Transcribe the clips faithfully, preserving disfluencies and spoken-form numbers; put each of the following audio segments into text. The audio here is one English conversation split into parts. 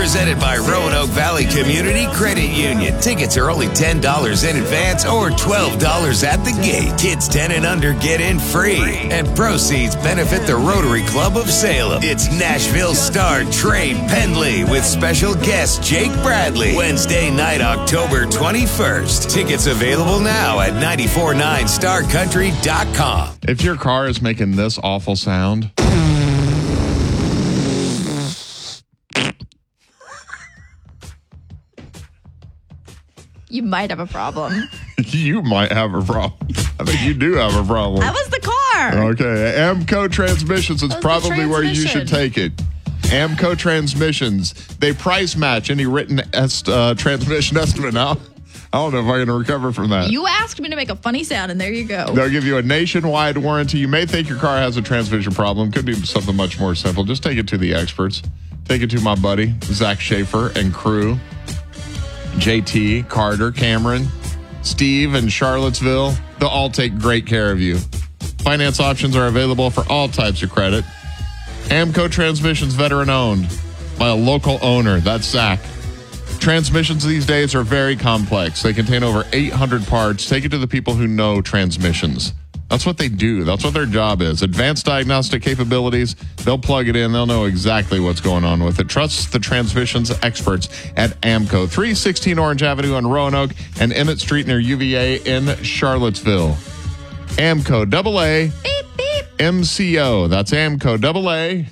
Presented by Roanoke Valley Community Credit Union. Tickets are only ten dollars in advance or twelve dollars at the gate. Kids ten and under get in free. And proceeds benefit the Rotary Club of Salem. It's Nashville star Trey Pendley with special guest Jake Bradley. Wednesday night, October twenty-first. Tickets available now at nine four nine star country dot com. If your car is making this awful sound... You might have a problem. You might have a problem. I think you do have a problem. That was the car. Okay. AMCO Transmissions is probably where you should take it. AMCO Transmissions. They price match any written est- uh, transmission estimate. Now, I don't know if I'm going to recover from that. You asked me to make a funny sound, and there you go. They'll give you a nationwide warranty. You may think your car has a transmission problem. Could be something much more simple. Just take it to the experts. Take it to my buddy, Zach Schaefer and crew. J T, Carter, Cameron, Steve, and Charlottesville. They'll all take great care of you. Finance options are available for all types of credit. AMCO Transmissions, veteran owned by a local owner. That's Zach. Transmissions these days are very complex. They contain over eight hundred parts. Take it to the people who know transmissions. That's what they do. That's what their job is. Advanced diagnostic capabilities. They'll plug it in. They'll know exactly what's going on with it. Trust the transmissions experts at AMCO. three sixteen Orange Avenue on Roanoke and Emmett Street near U V A in Charlottesville. AMCO, double A, beep, beep. M C O. That's AMCO, double A,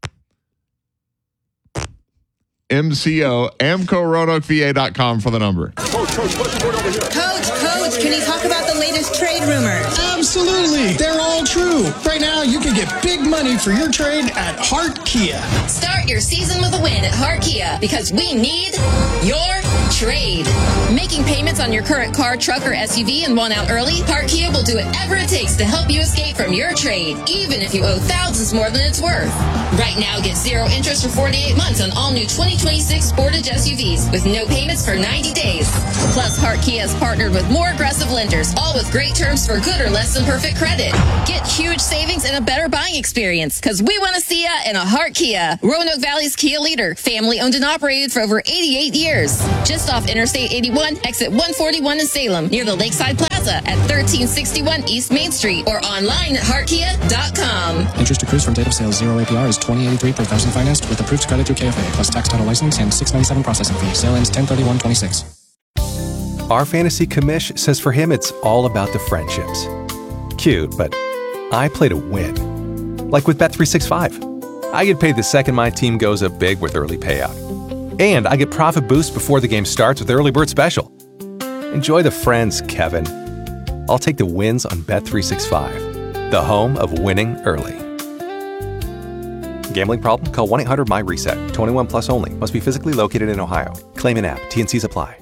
M C O, amco roanoke v a dot com for the number. Coach, coach, coach, coach, can you talk about the latest trade rumors? Absolutely. They're all true. Right now, you can get big money for your trade at Hart Kia. Start your season with a win at Hart Kia because we need your trade. Making payments on your current car, truck, or S U V and want out early? Hart Kia will do whatever it takes to help you escape from your trade, even if you owe thousands more than it's worth. Right now, get zero interest for forty-eight months on all new twenty twenty-six Sportage S U Vs with no payments for ninety days. Plus, Hart Kia has partnered with more aggressive lenders, all with great terms for good or less than perfect credit. Get huge savings and a better buying experience because we want to see ya in a Hart Kia. Roanoke Valley's Kia leader, family owned and operated for over eighty-eight years. Just off Interstate eighty-one, exit one forty-one in Salem, near the Lakeside Plaza at thirteen sixty-one East Main Street or online at hart kia dot com. Interest accrues from date of sale. Zero A P R is twenty eighty-three per thousand financed with approved credit through K F A plus tax, title, license and six ninety-seven processing fee. Sale ends ten thirty-one twenty-six. Our fantasy commish says for him it's all about the friendships. Cute, but I play to win. Like with Bet three sixty-five. I get paid the second my team goes up big with early payout. And I get profit boost before the game starts with Early Bird Special. Enjoy the friends, Kevin. I'll take the wins on Bet three sixty-five, the home of winning early. Gambling problem? Call one eight hundred M Y RESET. twenty-one plus only. Must be physically located in Ohio. Claim in app. T and Cs apply.